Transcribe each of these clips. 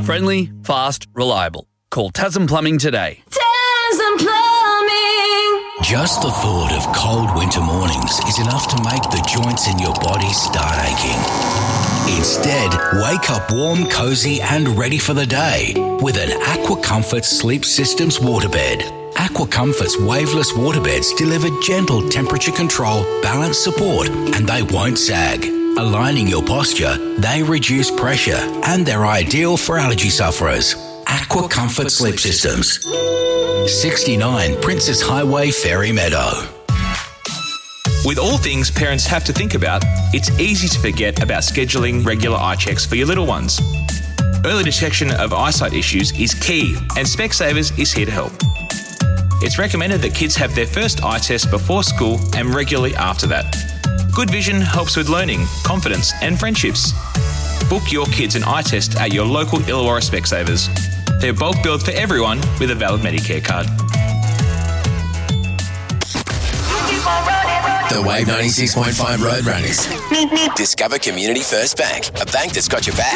Friendly, fast, reliable. Call Tasman Plumbing today. Tasman Plumbing. Just the thought of cold winter mornings is enough to make the joints in your body start aching. Instead, wake up warm, cosy and ready for the day with an Aqua Comfort Sleep Systems waterbed. Aqua Comfort's waveless waterbeds deliver gentle temperature control, balance support, and they won't sag. Aligning your posture, they reduce pressure, and they're ideal for allergy sufferers. Aqua Comfort Sleep Systems. 69 Princess Highway, Fairy Meadow. With all things parents have to think about, it's easy to forget about scheduling regular eye checks for your little ones. Early detection of eyesight issues is key, and Specsavers is here to help. It's recommended that kids have their first eye test before school and regularly after that. Good vision helps with learning, confidence and friendships. Book your kids an eye test at your local Illawarra Specsavers. They're bulk billed for everyone with a valid Medicare card. The Wave 96.5 Roadrunners. Discover Community First Bank, a bank that's got your back.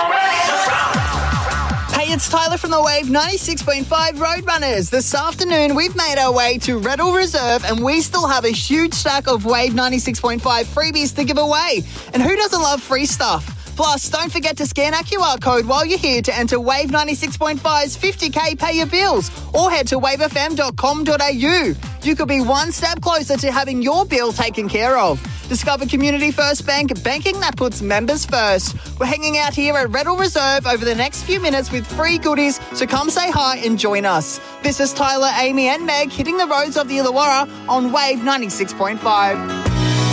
Hey, it's Tyler from the Wave 96.5 Roadrunners. This afternoon, we've made our way to Reddell Reserve and we still have a huge stack of Wave 96.5 freebies to give away. And who doesn't love free stuff? Plus, don't forget to scan our QR code while you're here to enter Wave 96.5's 50k Pay Your Bills or head to wavefm.com.au. You could be one step closer to having your bill taken care of. Discover Community First Bank, banking that puts members first. We're hanging out here at Reddell Reserve over the next few minutes with free goodies, so come say hi and join us. This is Tyler, Amy and Meg hitting the roads of the Illawarra on Wave 96.5.